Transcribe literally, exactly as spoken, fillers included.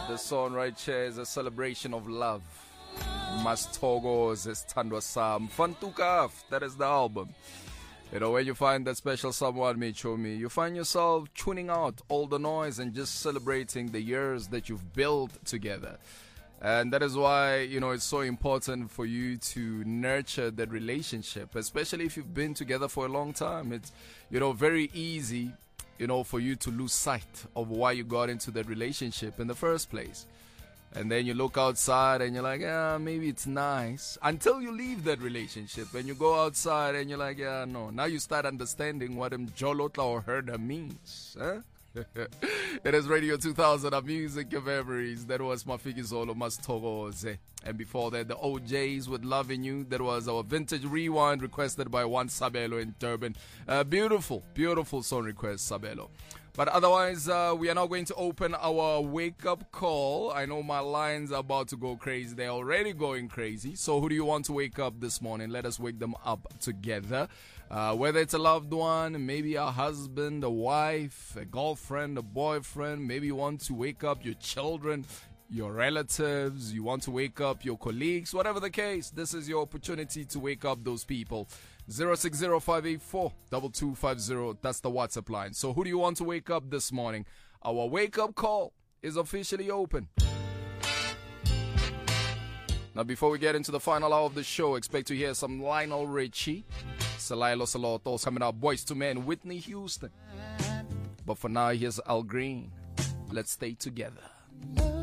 The song right here is a celebration of love. Mastogos is Tandwa Sam. Fantukaf, that is the album. You know, when you find that special someone, Michomi, you find yourself tuning out all the noise and just celebrating the years that you've built together. And that is why, you know, it's so important for you to nurture that relationship, especially if you've been together for a long time. It's, you know, very easy, you know, for you to lose sight of why you got into that relationship in the first place. And then you look outside and you're like, yeah, maybe it's nice. Until you leave that relationship and you go outside and you're like, yeah, no. Now you start understanding what Mjolotla or Herda means. Huh? It is Radio two thousand, a music of memories. That was Mafiki Zolo Mastogoze. And before that, the O Js with Loving You. That was our vintage rewind requested by one Sabelo in Durban. Uh, beautiful, beautiful song request, Sabelo. But otherwise, uh, we are now going to open our wake-up call. I know my lines are about to go crazy. They're already going crazy. So who do you want to wake up this morning? Let us wake them up together. Uh, whether it's a loved one, maybe a husband, a wife, a girlfriend, a boyfriend. Maybe you want to wake up your children, your relatives. You want to wake up your colleagues. Whatever the case, this is your opportunity to wake up those people. zero six zero five eight four two two five zero. That's the WhatsApp line. So who do you want to wake up this morning? Our wake-up call is officially open. Now, before we get into the final hour of the show, expect to hear some Lionel Richie, Salailo Salotos coming up, Boys to Men, Whitney Houston. But for now, here's Al Green. Let's stay together.